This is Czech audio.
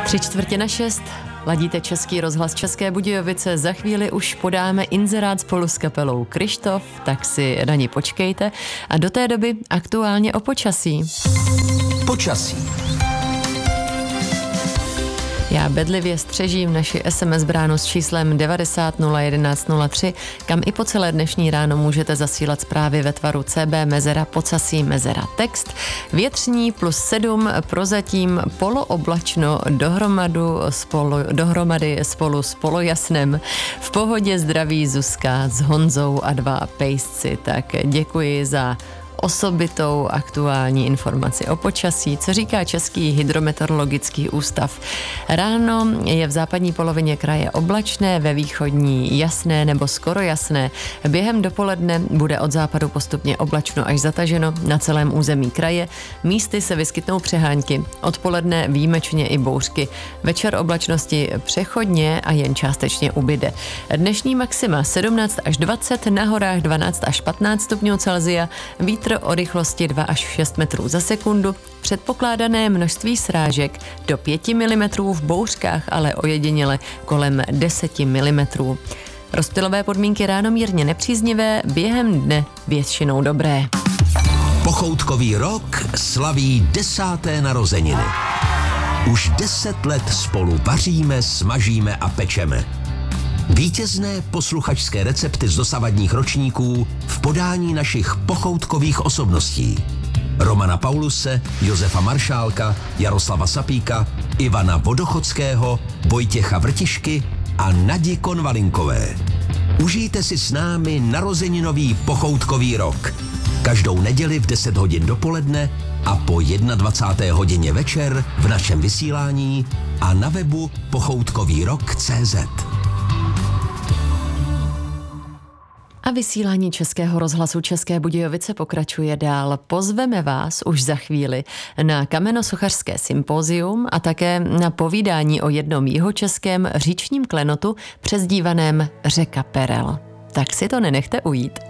5:45, ladíte Český rozhlas České Budějovice, za chvíli už podáme inzerát spolu s kapelou Kryštof, tak si na ní počkejte a do té doby aktuálně o počasí. Počasí. Já bedlivě střežím naši SMS bránu s číslem 90 011 03, kam i po celé dnešní ráno můžete zasílat zprávy ve tvaru CB Mezera Pocasí Mezera text. Větřní +7, prozatím polooblačno dohromady spolu s polojasnem. V pohodě zdraví Zuzka s Honzou a 2 pejsci, tak děkuji za osobitou aktuální informaci o počasí, co říká Český hydrometeorologický ústav. Ráno je v západní polovině kraje oblačné, ve východní jasné nebo skoro jasné. Během dopoledne bude od západu postupně oblačno až zataženo na celém území kraje. Místy se vyskytnou přehánky. Odpoledne výjimečně i bouřky. Večer oblačnosti přechodně a jen částečně ubyde. Dnešní maxima 17 až 20, na horách 12 až 15 stupňů Celsia, vítr o rychlosti 2 až 6 metrů za sekundu, předpokládané množství srážek do 5 mm, v bouřkách ale ojediněle kolem 10 mm. Rozptylové podmínky ráno mírně nepříznivé, během dne většinou dobré. Pochoutkový rok slaví 10. narozeniny. Už 10 let spolu vaříme, smažíme a pečeme. Vítězné posluchačské recepty z dosavadních ročníků v podání našich pochoutkových osobností. Romana Pauluse, Josefa Maršálka, Jaroslava Sapíka, Ivana Vodochodského, Vojtěcha Vrtišky a Nadi Konvalinkové. Užijte si s námi narozeninový pochoutkový rok. Každou neděli v 10 hodin dopoledne a po 21. hodině večer v našem vysílání a na webu pochoutkovýrok.cz. A vysílání Českého rozhlasu České Budějovice pokračuje dál. Pozveme vás už za chvíli na kamenosochařské sympózium a také na povídání o jednom jihočeském říčním klenotu přezdívaném Řeka Perel. Tak si to nenechte ujít.